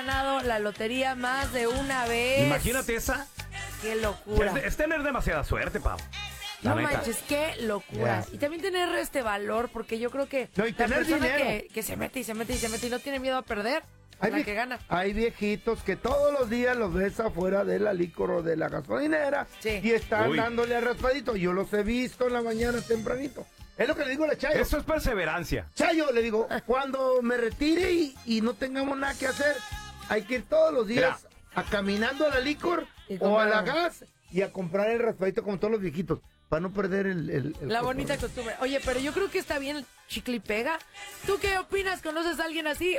ganado la lotería más de una vez. Imagínate esa. ¡Qué locura! Es tener demasiada suerte, Pau. La No neta. manches, qué locura. Ya. Y también tener valor, porque yo creo que No, y la tener persona dinero. que se mete y se mete y se mete y no tiene miedo a perder, Hay, la vie- que gana. hay viejitos que todos los días los ves afuera de la licor o de la gasolinera Sí. y están Uy. dándole a raspadito. Yo los he visto en la mañana tempranito. Es lo que le digo a la Chayo. Eso es perseverancia. Chayo, le digo, cuando me retire y no tengamos nada que hacer, hay que ir todos los días caminando a la licor Y o a la comprar. gas y a comprar el raspadito como todos los viejitos, para no perder el La bonita costumbre. Oye, pero yo creo que está bien el chicle y pega. ¿Tú qué opinas? ¿Conoces a alguien así?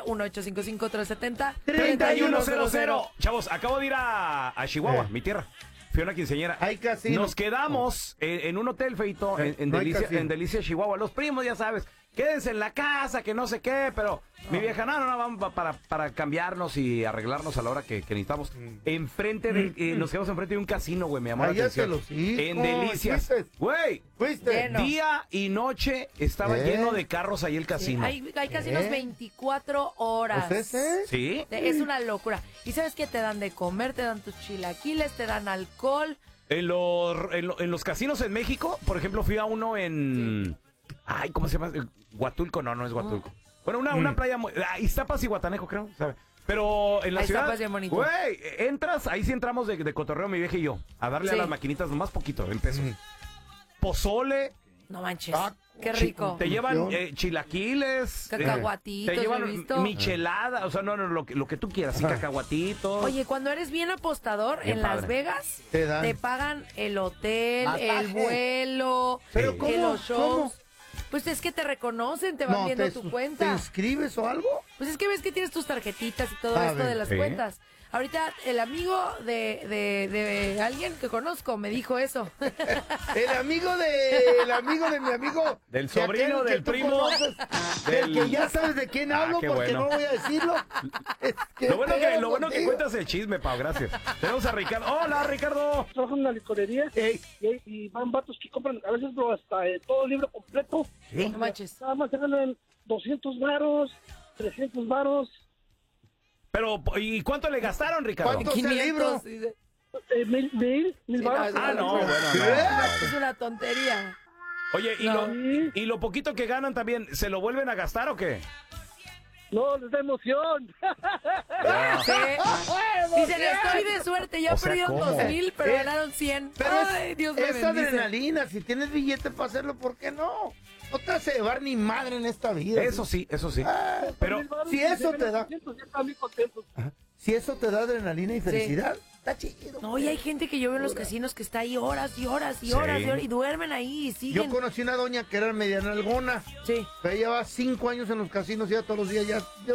1-855-370-3100. Chavos, acabo de ir a Chihuahua, mi tierra. Fui a una quinceañera. Hay casino. Nos quedamos en un hotel, Feito, en No hay Delicia, casino. en Delicia, Chihuahua. Los primos, ya sabes, quédense en la casa, que no sé qué, pero mi vieja, no, vamos para cambiarnos y arreglarnos a la hora que necesitamos. Enfrente nos quedamos enfrente de un casino, güey, me llamó la Cállate atención. los hijos, En Delicias. ¿fuiste? Güey, ¿Fuiste? Lleno. día y noche estaba lleno de carros ahí el Sí, casino. hay casinos 24 horas. ¿Pues ese? ¿Sí? Es una locura. ¿Y sabes qué? Te dan de comer, te dan tus chilaquiles, te dan alcohol. En los casinos en México, por ejemplo, fui a uno en... Ay, ¿cómo se llama? Huatulco, no es Huatulco. Bueno, una playa... Iztapas y Guatanejo, creo, ¿sabes? Pero en la Ahí ciudad... Iztapas bien bonito. Güey, entras, ahí sí entramos de cotorreo mi vieja y yo, a darle Sí. a las maquinitas nomás poquito, en pesos. Pozole, No manches. Ah, Qué rico. te llevan chilaquiles. Cacahuatitos, te yo he llevan visto. michelada, o sea, no, lo que tú quieras, sí, cacahuatitos. Oye, cuando eres bien apostador Bien en padre. Las Vegas, Te dan. te pagan el hotel, Masaje. el vuelo, ¿Pero Sí. cómo? los shows. ¿Cómo? Pues es que te reconocen, te van viendo tu ¿Te cuenta. inscribes o algo? Pues es que ves que tienes tus tarjetitas y todo A esto ver. de las Sí. cuentas. Ahorita el amigo de alguien que conozco me dijo eso. El amigo de mi amigo. Del de aquel sobrino, que del tú primo, conoces, del que ya sabes de quién hablo qué porque bueno. no voy a decirlo. Lo bueno que contigo. cuentas el chisme, Pau, gracias. Tenemos a Ricardo. Hola, Ricardo. Trabajo en una licorería Ey, y van vatos que compran a veces bro, hasta todo el libro completo. No manches. Nada más se ganan 200 varos, 300 varos, Pero, ¿y cuánto le gastaron, Ricardo? ¿Cuánto? Entonces, el libro. dice. 1000 Sí, varos. no, Ah, no, bueno, Es una tontería. Oye, No. y lo poquito que ganan también, ¿se lo vuelven a gastar o qué? No, les da emoción. Sí. Dicen, estoy de suerte, ya O sea, perdieron ¿cómo? 2,000, pero Eh, ganaron 100. Pero Ay, Dios me es bendice. adrenalina. Si tienes billete para hacerlo, ¿por qué no? No te hace llevar ni madre en esta vida. Eso sí, eso sí. Ah, Pero, 1000 varos, si eso se te ganan da. 200, ya están bien contentos. si eso te da adrenalina y felicidad, está chido. No, y hay gente que yo veo en los casinos que está ahí horas y horas y Sí. horas y horas y duermen ahí y Yo siguen. conocí una doña que era mediana algona. Sí. Ella lleva 5 años en los casinos, ya todos los días ya